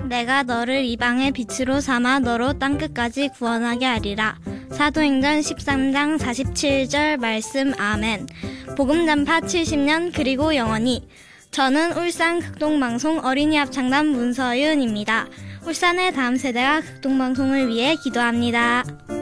내가 너를 이방의 빛으로 삼아 너로 땅끝까지 구원하게 하리라. 사도행전 13장 47절 말씀. 아멘. 복음 전파 70년 그리고 영원히. 저는 울산 극동방송 어린이 합창단 문서윤입니다. 울산의 다음 세대가 극동방송을 위해 기도합니다.